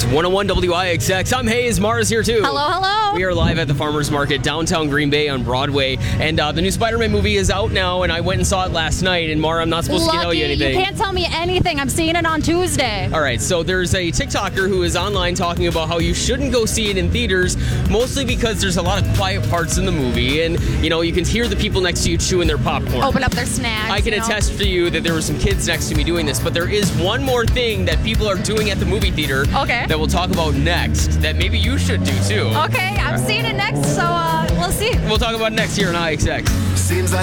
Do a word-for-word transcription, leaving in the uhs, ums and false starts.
one oh one W I X X. I'm Hayes. Mara's here too. Hello, hello. We are live at the Farmers Market, downtown Green Bay on Broadway. And uh, the new Spider-Man movie is out now, and I went and saw it last night. And Mara, I'm not supposed Lucky, to tell you anything. You can't tell me anything. I'm seeing it on Tuesday. All right, so there's a TikToker who is online talking about how you shouldn't go see it in theaters, mostly because there's a lot of quiet parts in the movie. And, you know, you can hear the people next to you chewing their popcorn. Open up their snacks. I can you know? attest for you that there were some kids next to me doing this, but there is one more thing that people are doing at the movie theater Okay. that we'll talk about next that maybe you should do too. Okay, I'm seeing it next, so uh, we'll see. We'll talk about it next here on I X X. Seems like